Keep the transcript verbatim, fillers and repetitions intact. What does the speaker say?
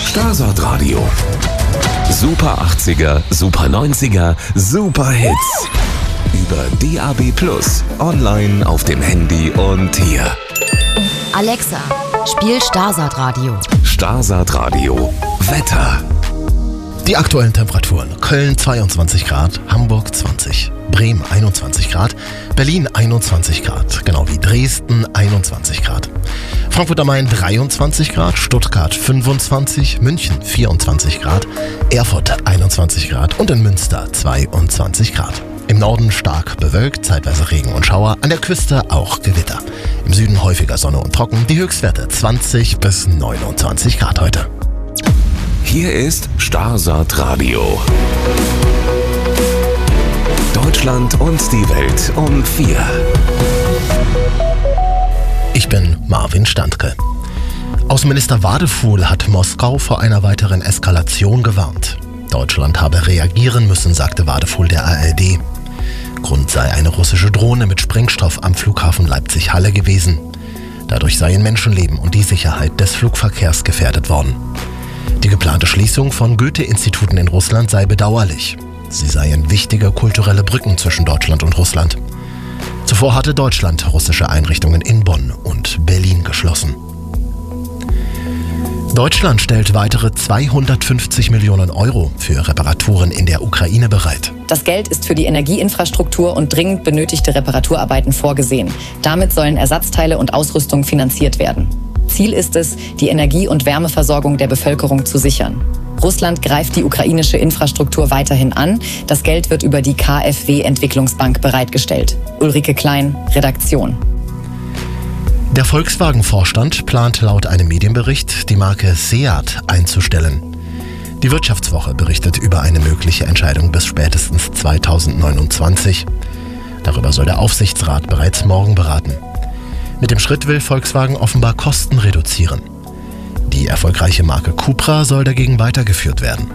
Starsat Radio. Super achtziger, Super neunziger, Super Hits. Über D A B plus, online, auf dem Handy und hier. Alexa, spiel Starsat Radio. Starsat Radio. Wetter. Die aktuellen Temperaturen: Köln zweiundzwanzig Grad, Hamburg zwanzig, Bremen einundzwanzig Grad, Berlin einundzwanzig Grad, genau wie Dresden einundzwanzig Grad, Frankfurt am Main dreiundzwanzig Grad, Stuttgart fünfundzwanzig, München vierundzwanzig Grad, Erfurt einundzwanzig Grad und in Münster zweiundzwanzig Grad. Im Norden stark bewölkt, zeitweise Regen und Schauer, an der Küste auch Gewitter. Im Süden häufiger Sonne und trocken, die Höchstwerte zwanzig bis neunundzwanzig Grad heute. Hier ist Starsat Radio. Deutschland und die Welt um vier. Ich bin Marvin Standke. Außenminister Wadefuhl hat Moskau vor einer weiteren Eskalation gewarnt. Deutschland habe reagieren müssen, sagte Wadefuhl der A R D. Grund sei eine russische Drohne mit Sprengstoff am Flughafen Leipzig-Halle gewesen. Dadurch seien Menschenleben und die Sicherheit des Flugverkehrs gefährdet worden. Die geplante Schließung von Goethe-Instituten in Russland sei bedauerlich. Sie seien wichtige kulturelle Brücken zwischen Deutschland und Russland. Zuvor hatte Deutschland russische Einrichtungen in Bonn und Berlin geschlossen. Deutschland stellt weitere zweihundertfünfzig Millionen Euro für Reparaturen in der Ukraine bereit. Das Geld ist für die Energieinfrastruktur und dringend benötigte Reparaturarbeiten vorgesehen. Damit sollen Ersatzteile und Ausrüstung finanziert werden. Ziel ist es, die Energie- und Wärmeversorgung der Bevölkerung zu sichern. Russland greift die ukrainische Infrastruktur weiterhin an. Das Geld wird über die K f W-Entwicklungsbank bereitgestellt. Ulrike Klein, Redaktion. Der Volkswagen-Vorstand plant laut einem Medienbericht, die Marke Seat einzustellen. Die Wirtschaftswoche berichtet über eine mögliche Entscheidung bis spätestens zweitausendneunundzwanzig. Darüber soll der Aufsichtsrat bereits morgen beraten. Mit dem Schritt will Volkswagen offenbar Kosten reduzieren. Die erfolgreiche Marke Cupra soll dagegen weitergeführt werden.